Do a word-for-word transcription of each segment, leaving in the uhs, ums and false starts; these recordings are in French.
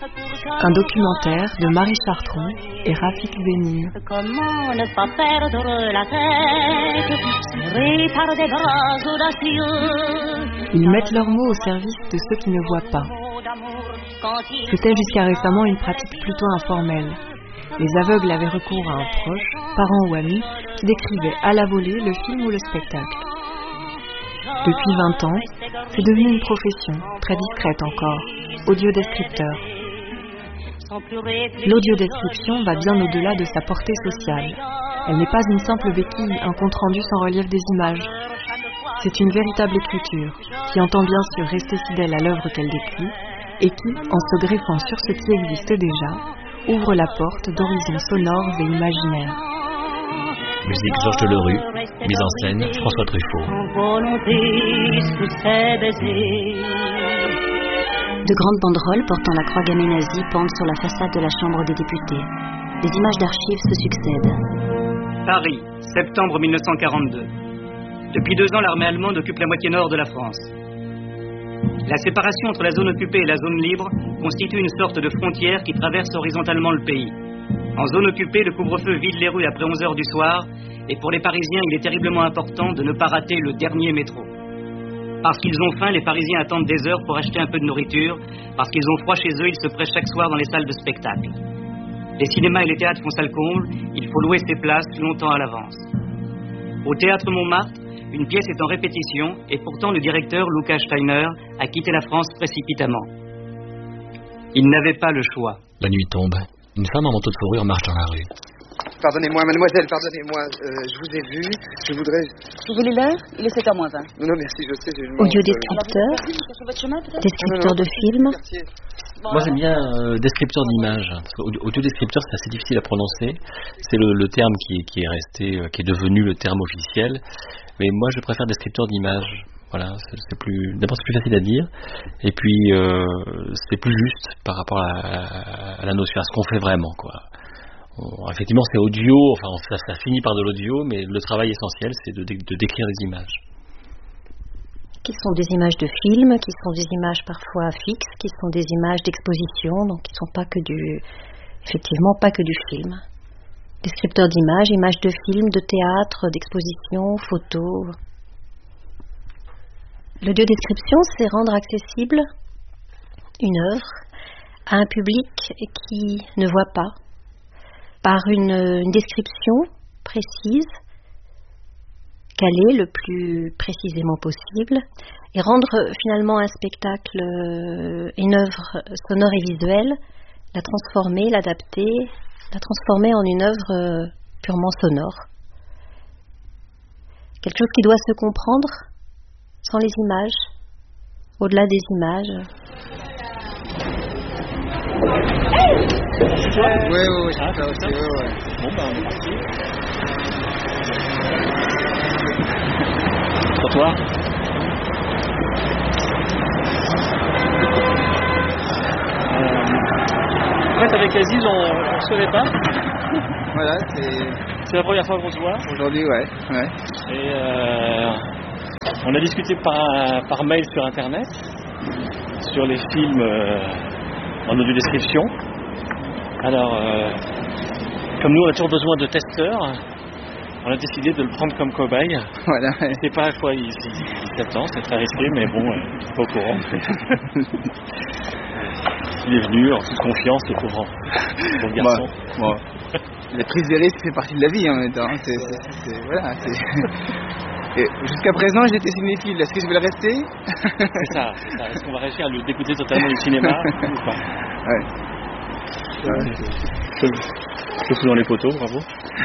Un documentaire de Marie Chartron et Rafik Benine. Comment ne pas perdre la tête, serré par des bras audacieux. Ils mettent leurs mots au service de ceux qui ne voient pas. C'était jusqu'à récemment une pratique plutôt informelle. Les aveugles avaient recours à un proche, parent ou ami, qui décrivait à la volée le film ou le spectacle. Depuis vingt ans, c'est devenu une profession, très discrète encore, audiodescripteur. L'audiodescription va bien au-delà de sa portée sociale. Elle n'est pas une simple béquille, un compte-rendu sans relief des images. C'est une véritable écriture, qui entend bien sûr rester fidèle à l'œuvre qu'elle décrit, et qui, en se greffant sur ce qui existe déjà, ouvre la porte d'horizons sonores et imaginaires. Musique Georges Delerue, mise en scène François Truffaut. De grandes banderoles portant la croix gammée nazie pendent sur la façade de la Chambre des députés. Les images d'archives se succèdent. Paris, septembre mille neuf cent quarante-deux. Depuis deux ans, l'armée allemande occupe la moitié nord de la France. La séparation entre la zone occupée et la zone libre constitue une sorte de frontière qui traverse horizontalement le pays. En zone occupée, le couvre-feu vide les rues après onze heures du soir, et pour les Parisiens, il est terriblement important de ne pas rater le dernier métro. Parce qu'ils ont faim, les Parisiens attendent des heures pour acheter un peu de nourriture. Parce qu'ils ont froid chez eux, ils se pressent chaque soir dans les salles de spectacle. Les cinémas et les théâtres font salle comble, il faut louer ses places longtemps à l'avance. Au théâtre Montmartre, une pièce est en répétition, et pourtant le directeur, Lucas Steiner, a quitté la France précipitamment. Il n'avait pas le choix. La nuit tombe. Une femme en manteau de fourrure marche dans la rue. Pardonnez-moi, mademoiselle, pardonnez-moi, euh, je vous ai vu, je voudrais... Vous voulez l'heure? Il est sept heures moins vingt. Non, non, merci, je sais, j'ai le... Audio-descripteur, descripteur de film. Moi j'aime bien euh, descripteur d'image. Audio-descripteur, c'est assez difficile à prononcer. C'est le, le terme qui, qui est resté, euh, qui est devenu le terme officiel. Mais moi je préfère descripteur d'image. Voilà, c'est, c'est plus, d'abord c'est plus facile à dire, et puis euh, c'est plus juste par rapport à, à, à la notion, à ce qu'on fait vraiment, quoi. On, effectivement, c'est audio, enfin ça, ça finit par de l'audio, mais le travail essentiel, c'est de, de, de décrire des images. Qui sont des images de films, qui sont des images parfois fixes, qui sont des images d'exposition, donc qui ne sont pas que du, effectivement pas que du film. Descripteurs d'images, images de films, de théâtre, d'exposition, photos. L'audiodescription, c'est rendre accessible une œuvre à un public qui ne voit pas, par une, une description précise, calée le plus précisément possible, et rendre finalement un spectacle, une œuvre sonore et visuelle, la transformer, l'adapter, la transformer en une œuvre purement sonore. Quelque chose qui doit se comprendre sans les images, au-delà des images. Oui, oui, oui, c'est ça aussi, oui, oui. Bon, ben, on est parti. Trottoir. Euh, en fait, avec Aziz, on ne se savait pas. Voilà, c'est... C'est la première fois qu'on se voit. Aujourd'hui, ouais. ouais. Et euh, on a discuté par, par mail sur Internet, sur les films euh, en audio-description. Alors, euh, comme nous, on a toujours besoin de testeurs, on a décidé de le prendre comme cobaye. Voilà. Je ne sais pas à quoi il, il, il s'attend, c'est très risqué, mais bon, euh, il n'est pas au courant. Il est venu en toute confiance, le pauvre, pauvre garçon. Bon, bon. La prise de risque fait partie de la vie en même temps. C'est, c'est, c'est, voilà, c'est... Et jusqu'à présent, j'étais cinéphile. Est-ce que je vais le rester? C'est ça, c'est ça. Est-ce qu'on va réussir à le dégoûter totalement du cinéma ou pas? Ouais. Je suis dans les poteaux, bravo.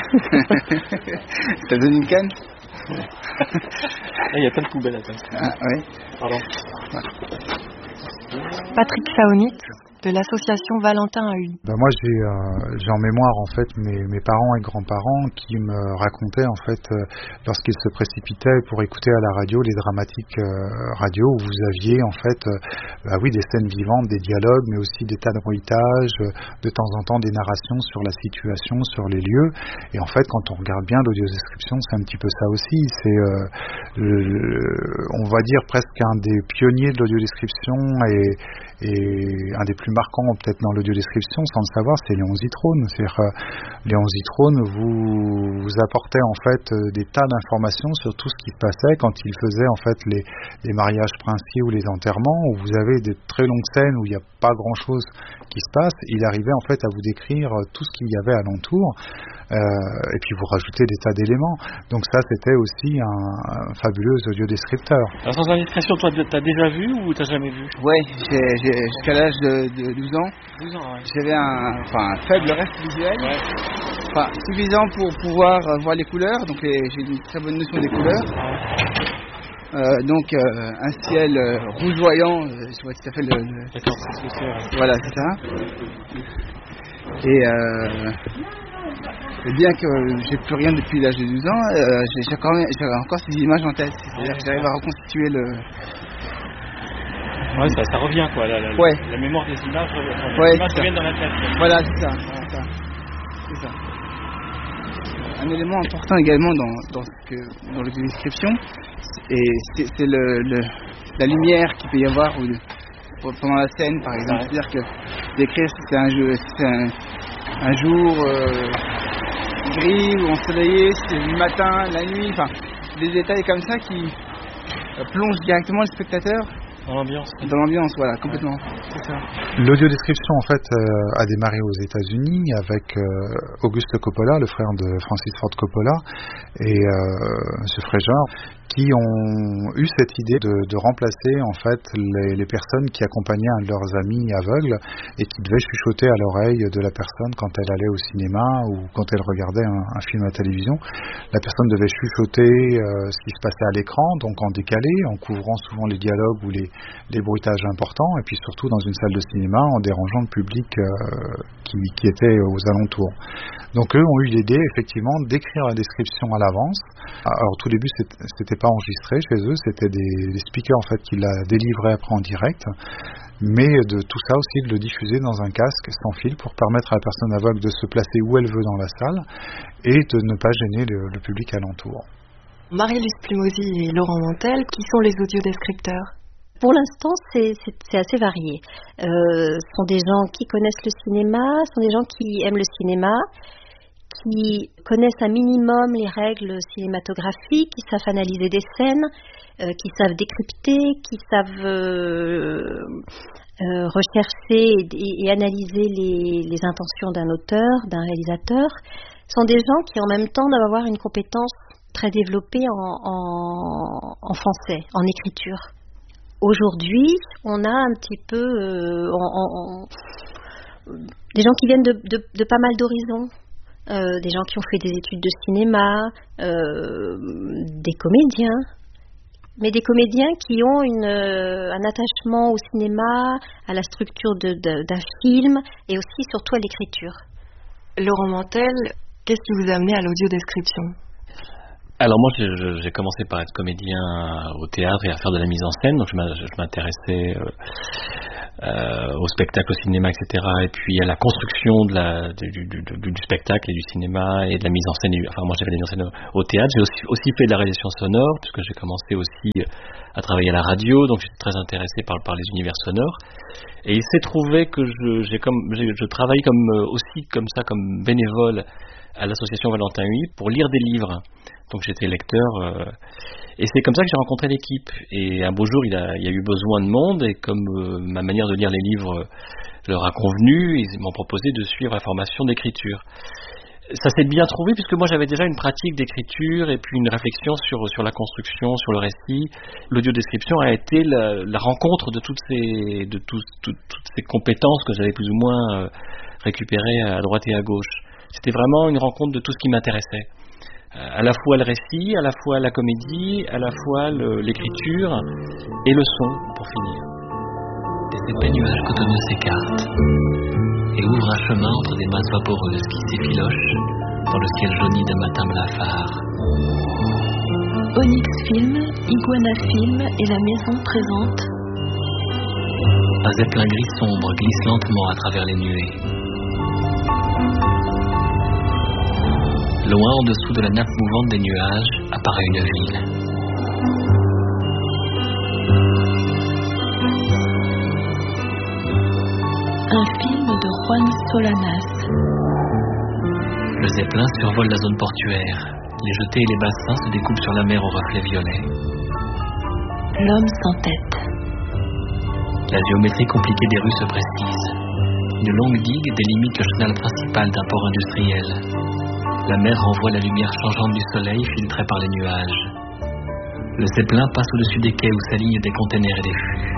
Ça donne une canne? Là, il y a plein de poubelles à terre. Ah, oui. Pardon. Patrick Saonit, de l'association Valentin à Uli. Ben moi j'ai, euh, j'ai en mémoire en fait mes, mes parents et grands-parents qui me racontaient en fait euh, lorsqu'ils se précipitaient pour écouter à la radio les dramatiques euh, radio où vous aviez en fait euh, bah oui des scènes vivantes, des dialogues, mais aussi des tas de bruitages, euh, de temps en temps des narrations sur la situation, sur les lieux. Et en fait quand on regarde bien l'audiodescription, c'est un petit peu ça aussi. C'est euh, le, on va dire presque un des pionniers de l'audiodescription et, et un des plus plus marquant peut-être dans l'audio-description, sans le savoir, c'est Léon Zitrone. C'est-à-dire, euh, Léon Zitrone vous, vous apportait en fait euh, des tas d'informations sur tout ce qui se passait quand il faisait en fait les, les mariages princiers ou les enterrements, où vous avez des très longues scènes où il n'y a pas grand-chose qui se passe. Il arrivait en fait à vous décrire tout ce qu'il y avait alentour, euh, et puis vous rajoutez des tas d'éléments. Donc ça, c'était aussi un, un fabuleux audio-descripteur. Alors sans indiscrétion, toi, t'as déjà vu ou t'as jamais vu? Ouais, j'ai, j'ai, jusqu'à l'âge de, de douze ans, douze ans, ouais. J'avais un, enfin, un faible reste visuel, ouais. Enfin, suffisant pour pouvoir voir les couleurs, donc les, j'ai une très bonne notion des couleurs. Euh, donc euh, un ciel euh, rougeoyant, euh, je vois tout à fait le... le... D'accord, c'est ce que c'est. Ouais. Voilà, c'est ça. Et, euh, et bien que j'ai plus rien depuis l'âge de douze ans, euh, j'ai, j'ai, encore, j'ai encore ces images en tête. C'est-à-dire que j'arrive à reconstituer le... Ouais, ça, ça revient quoi, la, la, ouais. la mémoire des images, les ouais, images reviennent dans la tête. Quoi. Voilà, c'est ça, voilà, ça. C'est ça. Un élément important également dans, dans, ce que, dans la description, et c'est, c'est le, le, la lumière qu'il peut y avoir ou le, pendant la scène, par exemple. Ouais. C'est-à-dire que d'écrire si c'est un, jeu, si c'est un, un jour euh, gris ou ensoleillé, si c'est le matin, la nuit, enfin des détails comme ça qui euh, plongent directement le spectateur dans l'ambiance. Dans l'ambiance, voilà, complètement. Ouais. C'est ça. L'audiodescription, en fait, euh, a démarré aux États-Unis avec euh, Auguste Coppola, le frère de Francis Ford Coppola, et euh, M. Fraser, qui ont eu cette idée de, de remplacer en fait les, les personnes qui accompagnaient un de leurs amis aveugles et qui devaient chuchoter à l'oreille de la personne quand elle allait au cinéma ou quand elle regardait un, un film à la télévision. La personne devait chuchoter euh, ce qui se passait à l'écran, donc en décalé, en couvrant souvent les dialogues ou les, les bruitages importants, et puis surtout dans une salle de cinéma en dérangeant le public euh, qui, qui était aux alentours. Donc eux ont eu l'idée effectivement d'écrire la description à l'avance. Alors au tout début c'était, c'était pas enregistré chez eux, c'était des, des speakers en fait qui la délivraient après en direct, mais de tout ça aussi de le diffuser dans un casque sans fil pour permettre à la personne aveugle de se placer où elle veut dans la salle et de ne pas gêner le, le public alentour. Marie-Lise Plimosi et Laurent Mantel, qui sont les audiodescripteurs? Pour l'instant, c'est, c'est, c'est assez varié. Euh, ce sont des gens qui connaissent le cinéma, ce sont des gens qui aiment le cinéma, qui connaissent un minimum les règles cinématographiques, qui savent analyser des scènes, euh, qui savent décrypter, qui savent euh, euh, rechercher et, et analyser les, les intentions d'un auteur, d'un réalisateur. Ce sont des gens qui en même temps doivent avoir une compétence très développée en, en, en français, en écriture. Aujourd'hui, on a un petit peu euh, en, en, en, des gens qui viennent de, de, de pas mal d'horizons, euh, des gens qui ont fait des études de cinéma, euh, des comédiens, mais des comédiens qui ont une, euh, un attachement au cinéma, à la structure de, de, d'un film et aussi surtout à l'écriture. Laurent Mantel, qu'est-ce qui vous a amené à l'audiodescription ? Alors moi j'ai, j'ai commencé par être comédien au théâtre et à faire de la mise en scène, donc je m'intéressais euh, euh, au spectacle, au cinéma, et cetera. Et puis à la construction de la, du, du, du, du spectacle et du cinéma et de la mise en scène. Enfin moi j'avais la mise en scène au théâtre, j'ai aussi, aussi fait de la réalisation sonore puisque j'ai commencé aussi à travailler à la radio, donc j'étais très intéressé par, par les univers sonores. Et il s'est trouvé que je, j'ai comme, j'ai, je travaille comme, aussi comme ça, comme bénévole à l'association Valentin Huy pour lire des livres. Donc j'étais lecteur euh, et c'est comme ça que j'ai rencontré l'équipe. Et un beau jour, il, a, il y a eu besoin de monde et comme euh, ma manière de lire les livres leur a convenu, ils m'ont proposé de suivre la formation d'écriture. Ça s'est bien trouvé puisque moi j'avais déjà une pratique d'écriture et puis une réflexion sur, sur la construction, sur le récit. L'audiodescription a été la, la rencontre de toutes ces, de tout, tout, toutes ces compétences que j'avais plus ou moins euh, récupérées à droite et à gauche. C'était vraiment une rencontre de tout ce qui m'intéressait. À la fois le récit, à la fois la comédie, à la fois le, l'écriture et le son, pour finir. Des épais nuages cotonneux s'écartent et ouvrent un chemin entre des masses vaporeuses qui s'effilochent dans le ciel jauni d'un matin blafard. Onyx Film, Iguana Film et la maison présente. Un zeppelin gris sombre glisse lentement à travers les nuées. Loin en dessous de la nappe mouvante des nuages apparaît une ville. un film de Juan Solanas. Le Zeppelin survole la zone portuaire. Les jetées et les bassins se découpent sur la mer au reflet violet. L'homme sans tête. La géométrie compliquée des rues se précise. Une longue digue délimite le chenal principal d'un port industriel. La mer renvoie la lumière changeante du soleil filtrée par les nuages. Le Zeppelin passe au-dessus des quais où s'alignent des containers et des fûts.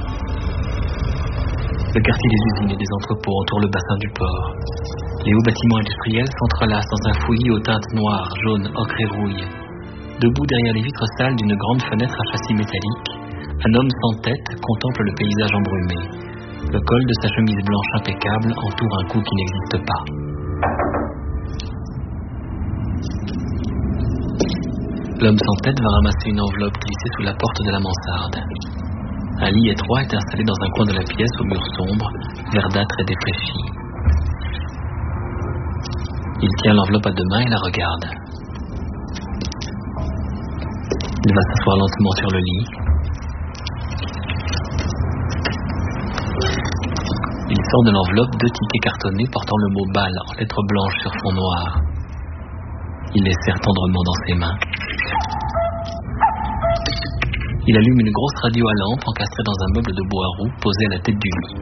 Le quartier des usines et des entrepôts entoure le bassin du port. Les hauts bâtiments industriels s'entrelacent dans un fouillis aux teintes noires, jaunes, ocre et rouille. Debout derrière les vitres sales d'une grande fenêtre à châssis métallique, un homme sans tête contemple le paysage embrumé. Le col de sa chemise blanche impeccable entoure un cou qui n'existe pas. L'homme sans tête va ramasser une enveloppe glissée sous la porte de la mansarde. Un lit étroit est installé dans un coin de la pièce au mur sombre, verdâtre et défraîchi. Il tient l'enveloppe à deux mains et la regarde. Il va s'asseoir lentement sur le lit. Il sort de l'enveloppe deux tickets cartonnés portant le mot balle en lettres blanches sur fond noir. Il les serre tendrement dans ses mains. Il allume une grosse radio à lampe encastrée dans un meuble de bois roux posé à la tête du lit.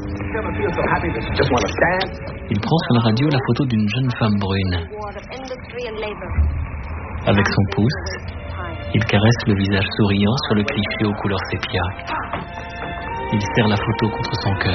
Il prend sur la radio la photo d'une jeune femme brune. Avec son pouce, il caresse le visage souriant sur le cliché aux couleurs sépia. Il serre la photo contre son cœur.